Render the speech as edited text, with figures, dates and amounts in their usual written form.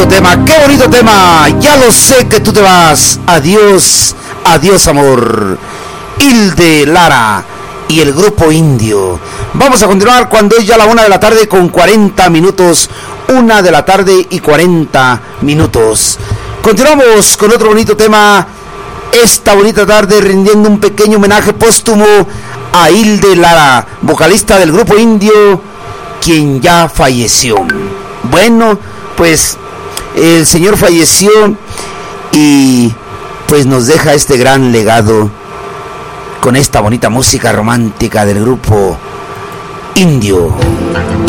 tema, qué bonito tema. Ya lo sé que tú te vas. Adiós, adiós amor. Hilde Lara y el grupo Indio. Vamos a continuar cuando es ya la 1 de la tarde con 40 minutos. 1 de la tarde y 40 minutos. Continuamos con otro bonito tema. Esta bonita tarde rindiendo un pequeño homenaje póstumo a Hilde Lara, vocalista del grupo Indio, quien ya falleció. Bueno, pues el señor falleció y pues nos deja este gran legado con esta bonita música romántica del grupo Indio.